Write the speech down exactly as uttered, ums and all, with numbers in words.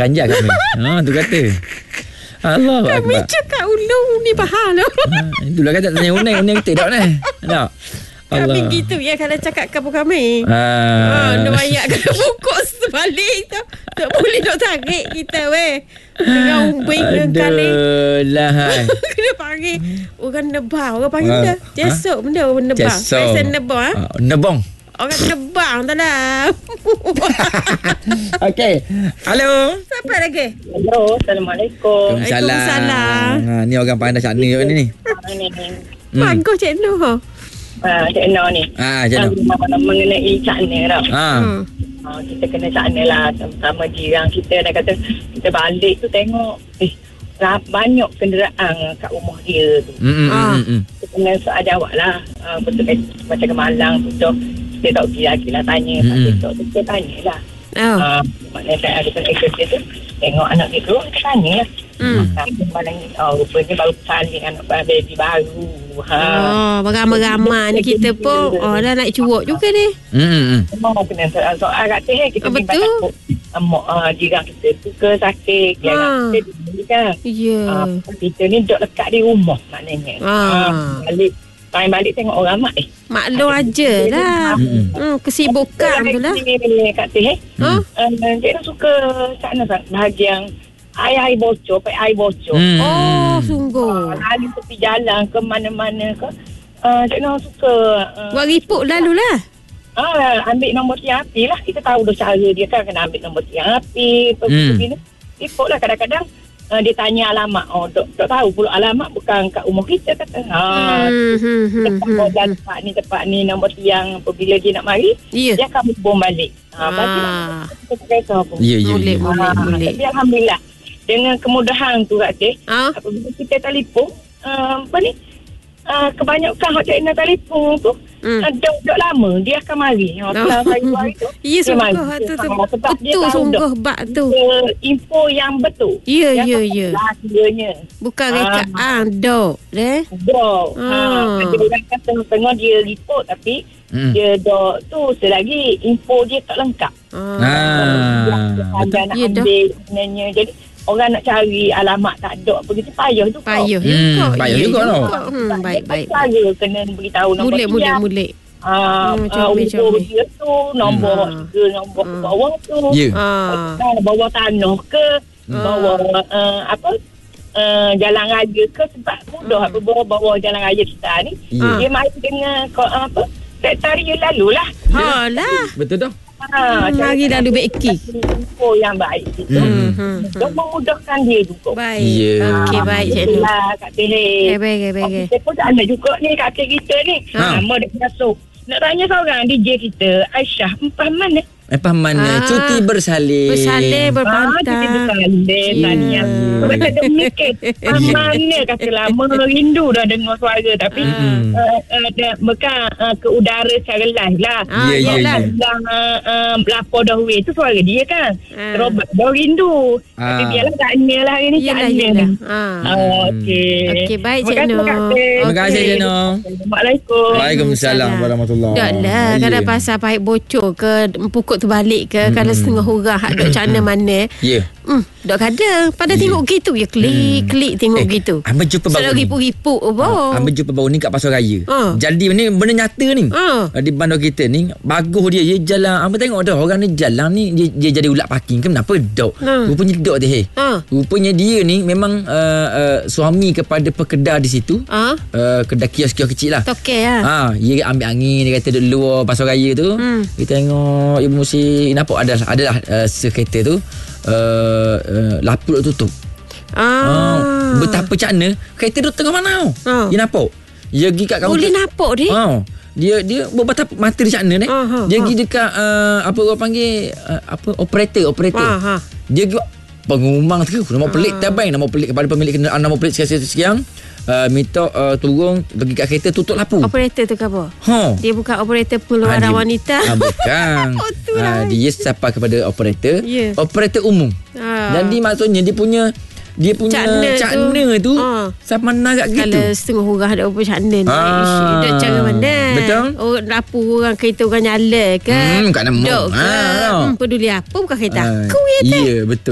Kanjar kami. Ha, tu kata. Allah Kami Akbar. cakap ulung ni faham lah. Ha, itulah kata tanya unang unang kita tak nak. Tak. Kami gitu ya kalau cakap kamu kami. Ah. Ha, nak banyak kena pukul sebalik tu. Tak boleh nak tarik kita weh. Dengan umbing dengan kali. Aduh lah. Kena panggil orang nebang. Orang panggil Ah, benda. Jesok benda orang nebang. Jesok. Biasa nebang ha? Ah, nebong. Orang nebang tak lah. Okey. Halo. Siapa lagi? Hello, Assalamualaikum. Waalaikumsalam. Ha, ni orang pandai Cak Ni ni ni. Ni, Hmm. Bagus Cik Noh. Ha. ah, Cik Noh ni. Ah, Cak Noh. Ah, mengenai cakna tau. Ha. Hmm. Ah, kita kena cakna lah sama jiran kita. Dia kata, kita balik tu tengok, eh, ra- banyak kenderaan kat rumah dia tu. Hmm. Ah. Hmm. hmm. Kita kena soal jawab lah. Ah, betul kan, macam ke Malang tu. So, kita tak pergi lagi lah tanya. Mm-mm. Mm-hmm. Pak kita tanya lah. Oh. Ah, maknanya saya ada penekan dia tu. Tengok anak dia tu, kita tanya lah. Hmm. Ah, Malang ni, oh, rupanya baru salin anak baby baru. Ha. Oh, beramai-ramai ni kita pun. Oh, dah nak cuak juga ni. Hmm. hmm. Memang kena soal soal kat teh kita Oh, memang betul. takut mak uh, jiran kita tu ke sakit Ha. jiran kita ni kan. Ya. Ah, kita ni duduk dekat di rumah maknanya. Ah. Ah, balik main balik tengok orang mak eh. Maklum aja lah. Mm-mm. Hmm, kesibukan tu lah. Ni kat teh eh. Ha? Uh, dia tu suka sana bahagian air-air bocor, pakai air bocor. Hmm. Oh, sungguh. Ah, lalu tepi jalan ke mana-mana ke. Uh, Cik Noh suka uh, Buat riput lalu lah. Ah, ambil nombor tiang api lah. Kita tahu dah cara dia kan. Kena ambil nombor tiang api. Hmm. Begini. Report lah kadang-kadang. Uh, dia tanya alamat. Oh, dok, dok tahu pula alamat bukan kat rumah kita kata. Ha. Hmm, hmm, hmm, Tempat hmm, hmm, hmm. tempat ni, tempat ni, nombor tiang. Apabila dia nak mari, Ya. dia akan hubung balik. Ha, Ah. ah. Kita kereta pun. Ya, ya, Boleh, ya. boleh, Ah, boleh. Tapi Alhamdulillah. Dengan kemudahan tu Kak Cik. Ah. Apabila kita telefon. Uh, apa ni? Uh, kebanyakan hot Cik Noh telefon tu. Hmm. Hmm. Dok, dok lama dia akan mari. Ha, Oh. oh. hari hari tu. Ya, dia mari. sungguh tu, tu. Ah, sebab dia Betul tahu sungguh dah, bak tu. uh, info yang betul. Ya, Yang ya, tak ya. rahsianya. Bukan Ah. rekaan dok. Eh? Dok. Ah. Ha, ada orang kata tengah dia report tapi Hmm. dia dok tu selagi info dia tak lengkap. Ah. Ah. Ada nak Ya, dah. ambil sebenarnya. Jadi orang nak cari alamat tak dok begitu payah tu. Payah Hmm, juga. payah Ya juga tau. Hmm, baik, baik. Cara kena beritahu nombor Mulik, mulik, tiang. mulik. Ah, Hmm, uh, comel, umur comel. dia tu, nombor Hmm. ke, nombor Hmm. bawah tu. Ya. Ah. Uh, bawah tanah ke, Hmm. bawah uh, apa, uh, jalan raya ke. Sebab mudah Hmm. apa bawah-bawah jalan raya kita ni. Ya. Dia mari dengan ko- apa, kereta dia lalu lah. Ha lah. Betul dah. Ha, Hmm, hari lalu beki. info yang baik itu. Hmm. Hmm, Dia memudahkan dia juga. Baik. Ya. Okey, baik Cik Noh. Itulah Kak Teh. Baik, baik, baik, baik. Kita pun tak ada juga ni Kak Teh kita ni. Ha. Nama dia masuk. Nak tanya seorang D J kita, Aisyah, empah mana? Apa mana? Ah. Cuti bersalin. Bersalin, Ah, berpantang. dia bersalin. Tanya. Sebab saya dah mikir, ah, Ya. mana kata lama rindu dah dengar suara. Tapi, Hmm. uh, uh, dah, bukan uh, ke udara secara live lah. Ah, Ya, ya, yelah. ya. Yang uh, uh, lapor dahulu tu suara dia kan. Ah. Terobat dah rindu. Tapi Ah. biarlah tanya lah hari ni. Yelah, tanya yelah. ni. Ah. Ah, okey. Okey, baik, Cik Terima kasih, Noh. Kak Teh. Terima kasih Okey. Cik Noh. Assalamualaikum. Waalaikumsalam warahmatullahi. Tak lah. Ya. Kalau pasal paip bocor ke, pukul terbalik ke, Hmm. kalau setengah orang hak dok cana mana. Ya. Hmm, dok kada. Pada Ya. tengok gitu ya, klik-klik tengok Eh, gitu. Ambil jumpa baru Selalu ni. ripuk-ripuk Ah, boh. Ambil jumpa baru ni kat Pasar Raya. Ah. Jadi ni benda nyata ni. Ah. Ah, Di bandar kita ni bagus dia dia jalan. Ambil tengok dah orang ni jalan ni dia, dia jadi ulat parking ke kenapa dok. Ah. Rupanya dok dia. Hey. Ah. Rupanya dia ni memang uh, uh, suami kepada pekedar di situ. Ah, Uh, kedai kios-kios kecil lah. tokek ah. Ha, dia ambil angin dia kata duduk luar Pasar Raya tu. Hmm. Kita tengok ibu musik nampak ada adalah uh, sekereta tu uh, uh, lapuk tutup. Ah. Ah. Betapa cakna kereta duduk tengah mana tau. Ah. Dia nampak. Dia pergi kat kaunter. Boleh nampak dia. Ha. Dia dia betapa mata dia cakna ni. Ah, ha, Dia ha. pergi dekat uh, apa orang panggil uh, apa operator operator. Ah, ha. Dia pergi pengumang tu nama pelik tabang nama pelik kepada pemilik kenderaan nama pelik sekian-sekian uh, minta uh, turun pergi kat kereta tutup lampu. Operator tu ke apa? Ha. Dia bukan operator Ah, pengeluaran dia- wanita. Ah, bukan. Oh, tu Ah, lah. dia sampai kepada operator. Ya. Operator umum. Ah. Jadi maksudnya dia punya dia punya Cakna tu. cakna tu, Ah. sama nak gitu. Kalau setengah orang ada apa cakna ni. Ah. Ish, dok cara mana? Betul. Orang lapor orang kereta orang nyala ke? Hmm, kat nama. Dok ke? Ah, Hmm, peduli apa bukan kereta Ah, aku ya teh. Ya, betul.